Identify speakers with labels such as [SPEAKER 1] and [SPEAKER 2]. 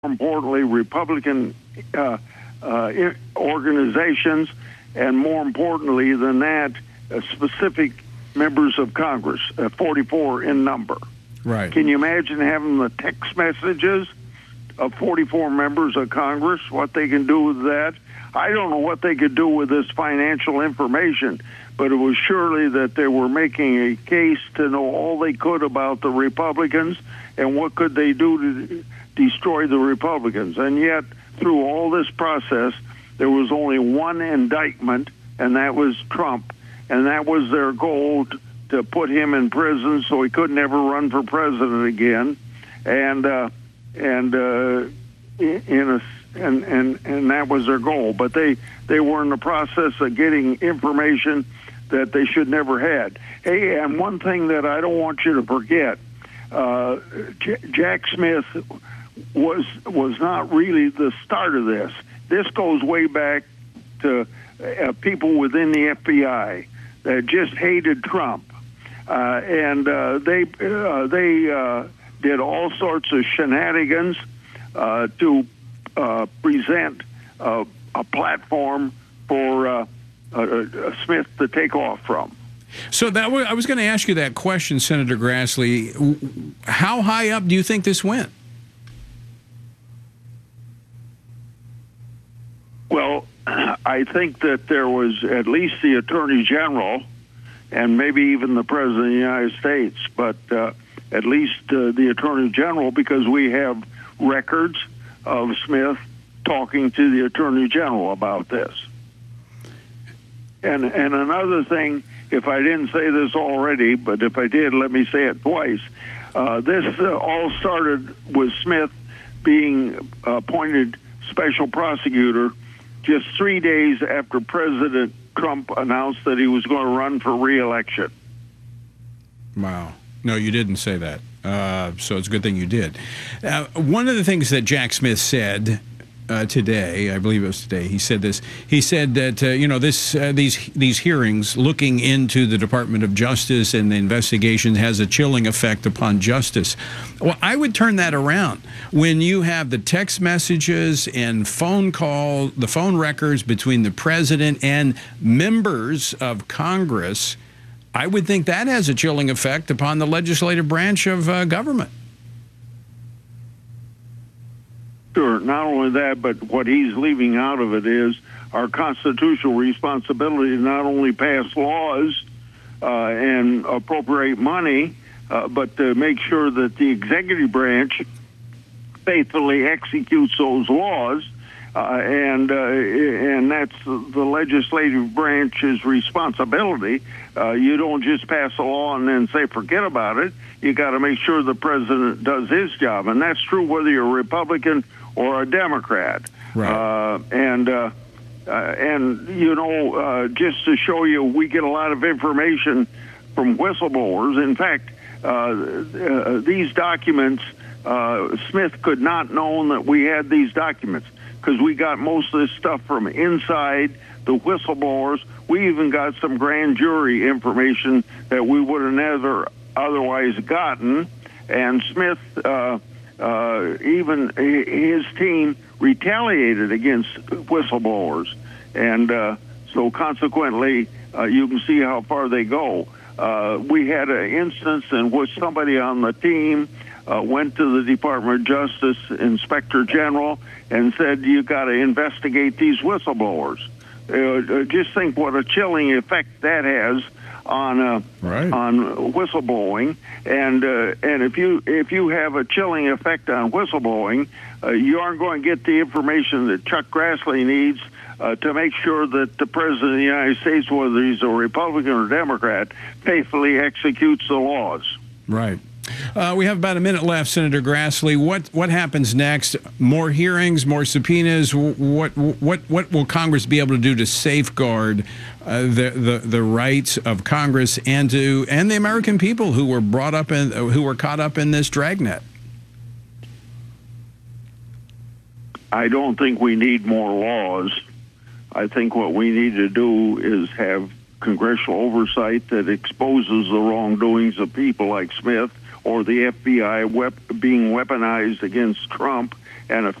[SPEAKER 1] importantly, Republican organizations, and more importantly than that, specific members of Congress, 44 in number.
[SPEAKER 2] Right.
[SPEAKER 1] Can you imagine having the text messages of 44 members of Congress, what they can do with that? I don't know what they could do with this financial information, but it was surely that they were making a case to know all they could about the Republicans and what could they do to destroy the Republicans. And yet, through all this process, there was only one indictment, and that was Trump. And that was their goal, to put him in prison so he could never run for president again. And that was their goal. But they were in the process of getting information that they should never had. Hey, and one thing that I don't want you to forget, Jack Smith was not really the start of this. This goes way back to people within the FBI that just hated Trump, and they did all sorts of shenanigans to present a platform for Smith to take off from.
[SPEAKER 2] So I was going to ask you that question, Senator Grassley. How high up do you think this went?
[SPEAKER 1] Well, I think that there was at least the Attorney General and maybe even the President of the United States, but at least the Attorney General, because we have records of Smith talking to the Attorney General about this. And another thing, if I didn't say this already, but if I did, let me say it twice. This all started with Smith being appointed special prosecutor just 3 days after President Trump announced that he was going to run for re-election.
[SPEAKER 2] Wow. No, you didn't say that. So it's a good thing you did. One of the things that Jack Smith said today, I believe it was today, he said this. He said that these hearings looking into the Department of Justice and the investigation has a chilling effect upon justice. Well, I would turn that around. When you have the text messages and the phone records between the president and members of Congress, I would think that has a chilling effect upon the legislative branch of government.
[SPEAKER 1] Sure. Not only that, but what he's leaving out of it is our constitutional responsibility to not only pass laws and appropriate money, but to make sure that the executive branch faithfully executes those laws, and that's the legislative branch's responsibility. You don't just pass a law and then say forget about it. You got to make sure the president does his job, and that's true whether you're a Republican or a Democrat.
[SPEAKER 2] Right.
[SPEAKER 1] And you know, just to show you, we get a lot of information from whistleblowers. In fact, these documents, Smith could not known that we had these documents because we got most of this stuff from inside the whistleblowers. We even got some grand jury information that we would have never otherwise gotten. And Smith, even his team retaliated against whistleblowers. And so consequently, you can see how far they go. We had an instance in which somebody on the team went to the Department of Justice Inspector General and said, you got to investigate these whistleblowers. Just think what a chilling effect that has on whistleblowing, and if you have a chilling effect on whistleblowing, you aren't going to get the information that Chuck Grassley needs to make sure that the President of the United States, whether he's a Republican or Democrat, faithfully executes the laws.
[SPEAKER 2] Right. We have about a minute left, Senator Grassley. What happens next? More hearings, more subpoenas. What will Congress be able to do to safeguard the rights of Congress and the American people who were caught up in this dragnet?
[SPEAKER 1] I don't think we need more laws. I think what we need to do is have congressional oversight that exposes the wrongdoings of people like Smith or the FBI being weaponized against Trump and